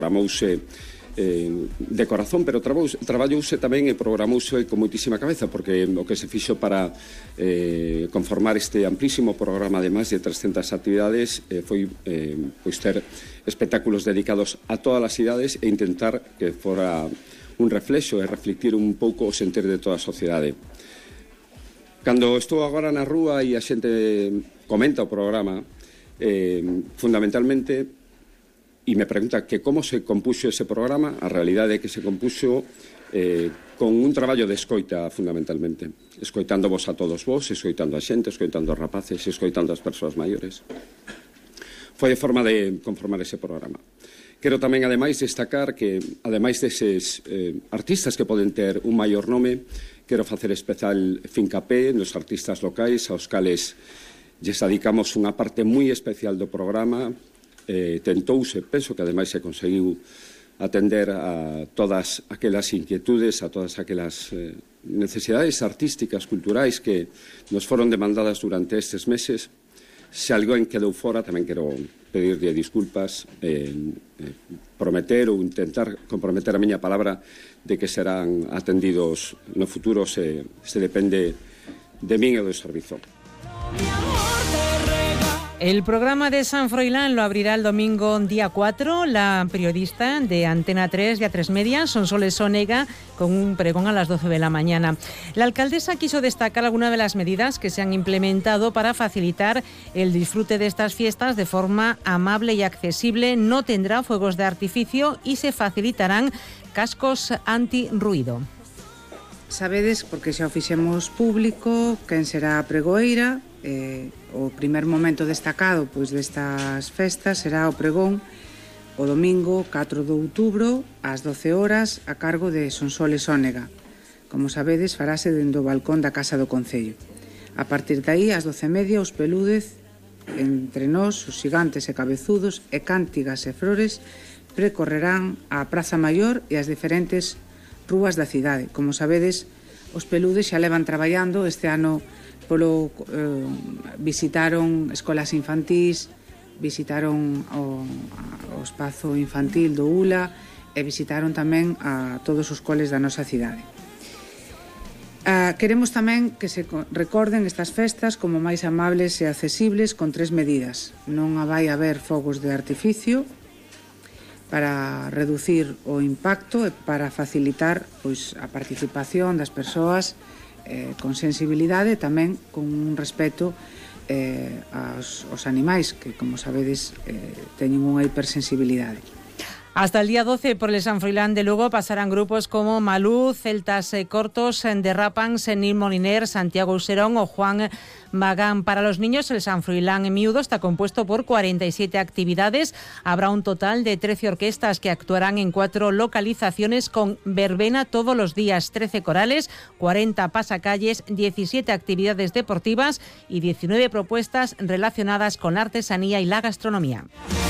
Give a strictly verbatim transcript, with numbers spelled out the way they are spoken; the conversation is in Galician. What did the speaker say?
Trabajouse eh, de corazón, pero traballouse tamén e programouse con moitísima cabeza, porque o que se fixo para eh, conformar este amplísimo programa de máis de trescentas actividades eh, foi eh, pois ter espectáculos dedicados a todas as idades e intentar que fora un reflexo e reflectir un pouco o sentir de toda a sociedade. Cando estou agora na rúa e a xente comenta o programa, eh, fundamentalmente e me pregunta que como se compuxo ese programa, a realidade é que se compuxo eh, con un traballo de escoita, fundamentalmente. Escoitándovos a todos vos, escoitando a xente, escoitando os rapaces, escoitando as persoas maiores. Foi a forma de conformar ese programa. Quero tamén, ademais, destacar que, ademais deses eh, artistas que poden ter un maior nome, quero facer especial fincapé nos artistas locais, aos cales lles dedicamos unha parte moi especial do programa. Eh, tentouse, penso que ademais se conseguiu atender a todas aquelas inquietudes, a todas aquelas eh, necesidades artísticas, culturais que nos foron demandadas durante estes meses. Se alguén quedou fora, tamén quero pedirlle disculpas, eh, eh, prometer ou intentar comprometer a miña palabra de que serán atendidos no futuro se, se depende de min e do servizo. El programa de San Froilán lo abrirá el domingo día cuatro la periodista de Antena tres de A tres Media, Sonsoles Onega, con un pregón a las doce de la mañana. La alcaldesa quiso destacar algunas de las medidas que se han implementado para facilitar el disfrute de estas fiestas de forma amable y accesible. No tendrá fuegos de artificio y se facilitarán cascos antirruido. Sabedes, porque xa o fixemos público, quen será a pregoeira. Eh, o primer momento destacado pois destas festas será o pregón o domingo catro de outubro ás doce horas a cargo de Sonsoles Onega. Como sabedes, farase dende o balcón da Casa do Concello. A partir de aí, ás doce e media, os pelúdez entre nós, os xigantes e cabezudos e cántigas e flores precorrerán a Praza Maior e as diferentes rúas da cidade. Como sabedes, os peludes xa levan traballando este ano. Polo, eh, visitaron escolas infantís, visitaron o, o espazo infantil do U L A e visitaron tamén a todos os coles da nosa cidade. Ah, queremos tamén que se recorden estas festas como máis amables e accesibles con tres medidas. Non vai haber fogos de artificio para reducir o impacto e para facilitar pois, a participación das persoas Eh, con sensibilidade e tamén con un respeto eh, aos, aos animais que, como sabedes, eh, teñen unha hipersensibilidade. Hasta el día doce por el San Froilán de Lugo pasarán grupos como Malú, Celtas Cortos, Derrapan, Senil Moliner, Santiago Userón o Juan Magán. Para los niños, el San Froilán Miúdo está compuesto por cuarenta y siete actividades. Habrá un total de trece orquestas que actuarán en cuatro localizaciones con verbena todos los días, trece corales, cuarenta pasacalles, diecisiete actividades deportivas y diecinueve propuestas relacionadas con la artesanía y la gastronomía.